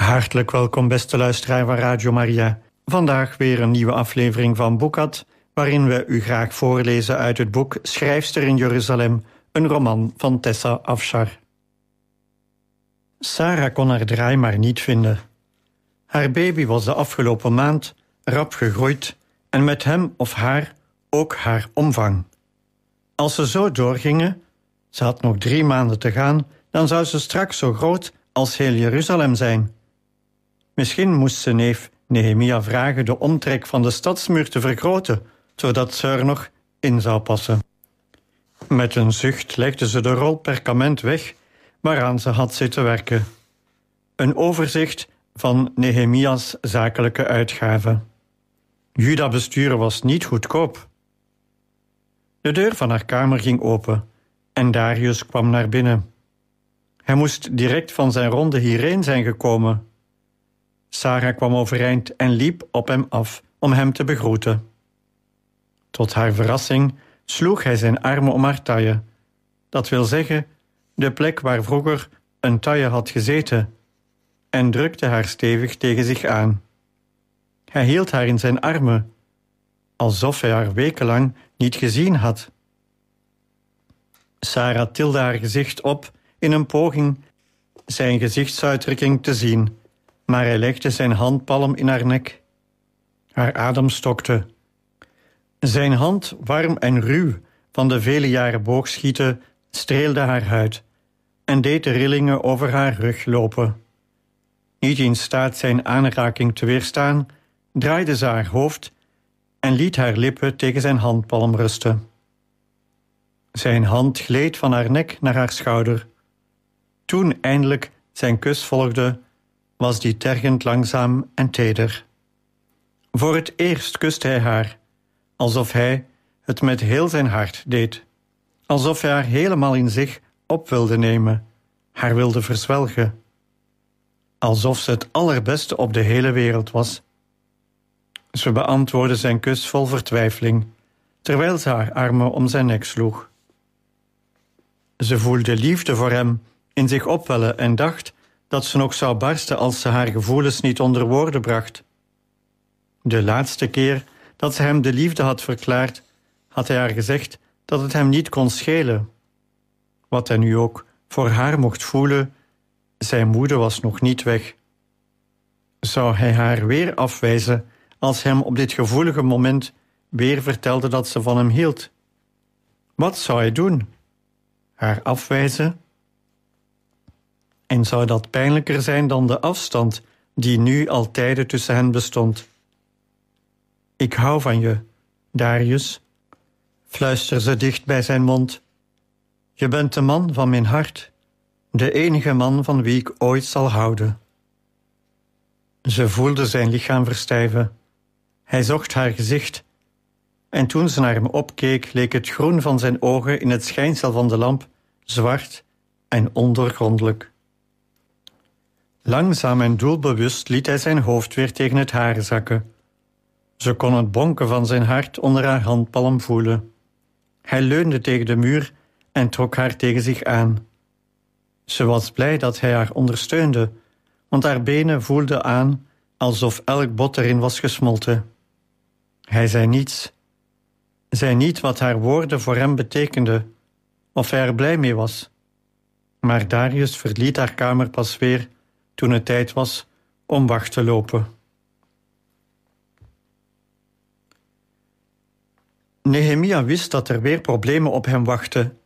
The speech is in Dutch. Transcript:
Hartelijk welkom, beste luisteraar van Radio Maria. Vandaag weer een nieuwe aflevering van Boekat, waarin we u graag voorlezen uit het boek Schrijfster in Jeruzalem, een roman van Tessa Afshar. Sarah kon haar draai maar niet vinden. Haar baby was de afgelopen maand rap gegroeid en met hem of haar ook haar omvang. Als ze zo doorgingen, ze had nog 3 maanden te gaan, dan zou ze straks zo groot als heel Jeruzalem zijn. Misschien moest ze neef Nehemia vragen de omtrek van de stadsmuur te vergroten, zodat ze er nog in zou passen. Met een zucht legde ze de rol perkament weg waaraan ze had zitten werken. Een overzicht van Nehemia's zakelijke uitgaven. Juda besturen was niet goedkoop. De deur van haar kamer ging open en Darius kwam naar binnen. Hij moest direct van zijn ronde hierheen zijn gekomen. Sarah kwam overeind en liep op hem af om hem te begroeten. Tot haar verrassing sloeg hij zijn armen om haar taille. Dat wil zeggen, de plek waar vroeger een taille had gezeten, en drukte haar stevig tegen zich aan. Hij hield haar in zijn armen, alsof hij haar wekenlang niet gezien had. Sarah tilde haar gezicht op in een poging zijn gezichtsuitdrukking te zien, maar hij legde zijn handpalm in haar nek. Haar adem stokte. Zijn hand, warm en ruw van de vele jaren boogschieten, streelde haar huid en deed de rillingen over haar rug lopen. Niet in staat zijn aanraking te weerstaan, draaide ze haar hoofd en liet haar lippen tegen zijn handpalm rusten. Zijn hand gleed van haar nek naar haar schouder. Toen eindelijk zijn kus volgde, was die tergend langzaam en teder. Voor het eerst kuste hij haar, alsof hij het met heel zijn hart deed. Alsof hij haar helemaal in zich op wilde nemen, haar wilde verzwelgen. Alsof ze het allerbeste op de hele wereld was. Ze beantwoordde zijn kus vol vertwijfeling, terwijl ze haar armen om zijn nek sloeg. Ze voelde liefde voor hem in zich opwellen en dacht dat ze nog zou barsten als ze haar gevoelens niet onder woorden bracht. De laatste keer dat ze hem de liefde had verklaard, had hij haar gezegd dat het hem niet kon schelen. Wat hij nu ook voor haar mocht voelen, zijn moede was nog niet weg. Zou hij haar weer afwijzen als hem op dit gevoelige moment weer vertelde dat ze van hem hield? Wat zou hij doen? Haar afwijzen? En zou dat pijnlijker zijn dan de afstand die nu al tijden tussen hen bestond? Ik hou van je, Darius, fluisterde ze dicht bij zijn mond. Je bent de man van mijn hart, de enige man van wie ik ooit zal houden. Ze voelde zijn lichaam verstijven. Hij zocht haar gezicht, en toen ze naar hem opkeek, leek het groen van zijn ogen in het schijnsel van de lamp zwart en ondoorgrondelijk. Langzaam en doelbewust liet hij zijn hoofd weer tegen het hare zakken. Ze kon het bonken van zijn hart onder haar handpalm voelen. Hij leunde tegen de muur en trok haar tegen zich aan. Ze was blij dat hij haar ondersteunde, want haar benen voelden aan alsof elk bot erin was gesmolten. Hij zei niets. Zei niet wat haar woorden voor hem betekenden, of hij er blij mee was. Maar Darius verliet haar kamer pas weer toen het tijd was om wacht te lopen. Nehemia wist dat er weer problemen op hem wachten